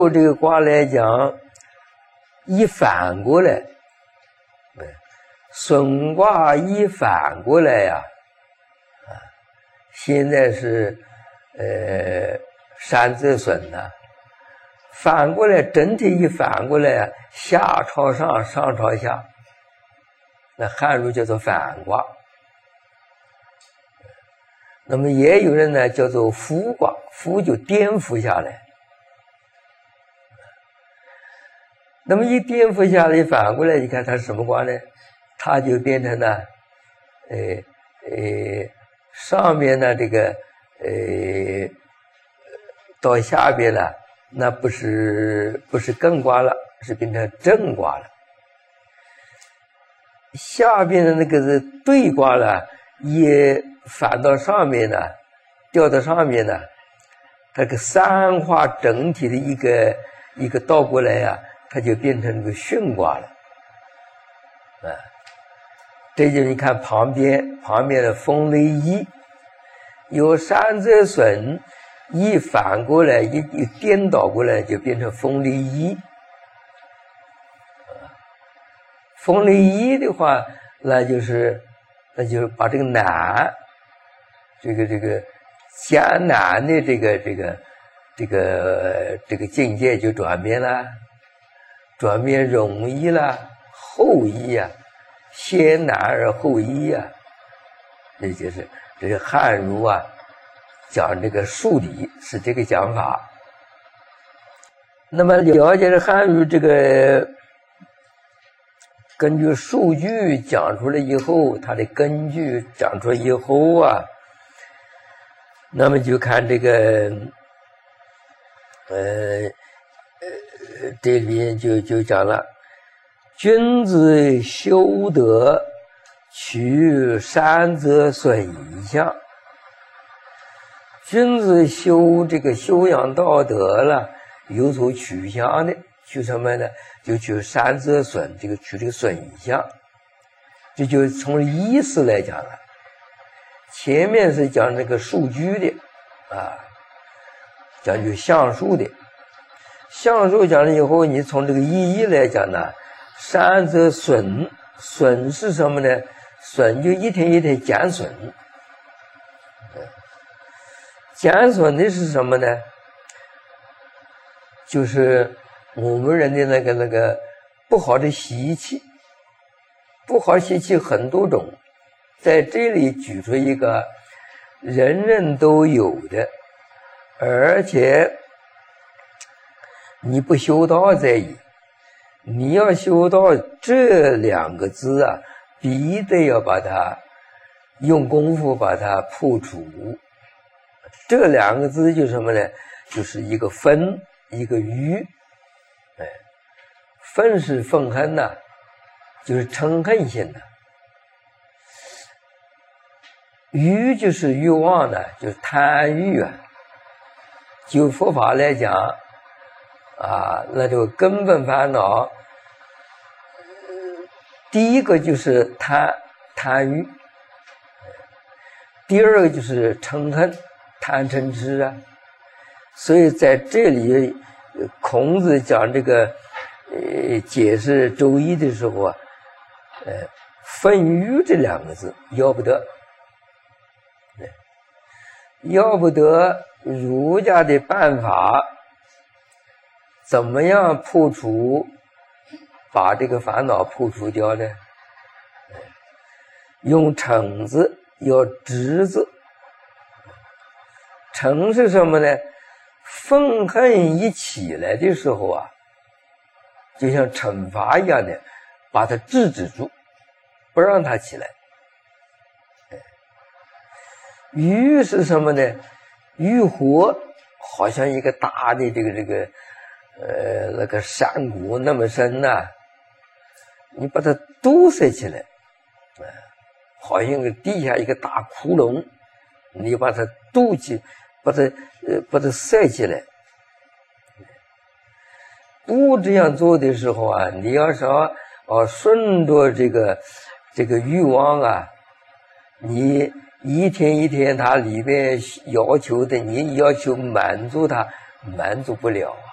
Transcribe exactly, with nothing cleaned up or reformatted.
这个卦来讲，一反过来，损卦一反过来呀、啊，现在是呃山泽损呐、啊，反过来整体一反过来啊，下朝上，上朝下，那汉儒叫做反卦。那么也有人呢叫做覆卦，覆就颠覆下来。那么一颠覆下来，反过来，你看它是什么卦呢？它就变成了，呃呃，上面呢这个呃到下边了，那不是不是艮卦了，是变成震卦了。下边的那个是兑卦了，也反到上面呢，掉到上面呢，它个三化整体的一个一个倒过来呀、啊。它就变成那个巽卦了，啊，这就你看旁边旁边的风雷一，有山泽损，一反过来一一颠倒过来就变成风雷一，风雷一的话，那就是那就是把这个难，这个这个艰难的这个这个这个这个境界就转变了。转变容易了，后易啊，先难而后易啊，这就是这是汉儒啊讲这个数理是这个讲法。那么了解了汉儒这个根据数据讲出来以后，它的根据讲出来以后啊，那么就看这个呃。这里就就讲了，君子修德，取山泽损一象。君子修这个修养道德了，有所取向的，取什么呢？就取山泽损，这个取这个损一象。这就从意思来讲了。前面是讲这个数据的啊，讲究象数的。象数讲了以后，你从这个意义来讲呢，山泽损，损是什么呢？损就一天一天减损，减损的是什么呢？就是我们人的那个那个不好的习气，不好习气很多种，在这里举出一个人人都有的，而且你不修道在矣，你要修道这两个字啊，必得要把它用功夫把它破除。这两个字就是什么呢？就是一个愤，一个欲。哎，愤是愤恨呐、啊，就是嗔恨心呐、啊；欲就是欲望呢、啊，就是贪欲啊。就佛法来讲。啊，那就根本烦恼，第一个就是贪贪欲，第二个就是嗔恨贪嗔痴啊。所以在这里，孔子讲这个呃解释周易的时候啊，呃，愤欲这两个字要不得，要不得儒家的办法。怎么样破除，把这个烦恼破除掉呢？用嗔字，要直字。嗔是什么呢？愤恨一起来的时候啊，就像惩罚一样的，把它制止住，不让它起来。欲是什么呢？欲火好像一个大的这个这个。呃，那个山谷那么深呐、啊，你把它堵塞起来，呃、好像个地下一个大窟窿，你把它堵起，把它呃把它塞起来。不这样做的时候啊，你要说哦顺着这个这个欲望啊，你一天一天它里面要求的，你要求满足它，满足不了啊。